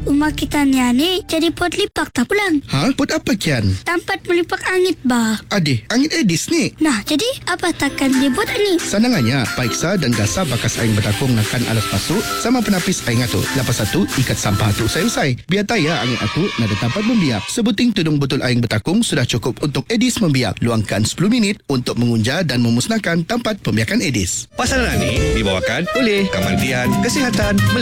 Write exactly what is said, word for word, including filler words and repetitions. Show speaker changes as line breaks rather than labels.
Rumah kita ni ni jadi pot lipak tak pulang.
Ha? Pot apa kian?
Tempat melipak angit bah.
Adik, angin Edis ni.
Nah, jadi apa takkan dia buat ni?
Sanangannya, periksa dan gasa bakas air bertakung nakan alas pasuk sama penapis air ngatu. Lepas satu, ikat sampah tu usai-usai. Biar taya angin atu nada tempat membiak. Sebuting tudung botol air bertakung sudah cukup untuk Edis membiak. Luangkan sepuluh minit untuk mengunja dan memusnahkan tempat pembiakan Edis.
Pasaran ini dibawakan oleh Kementerian Kesihatan Malaysia.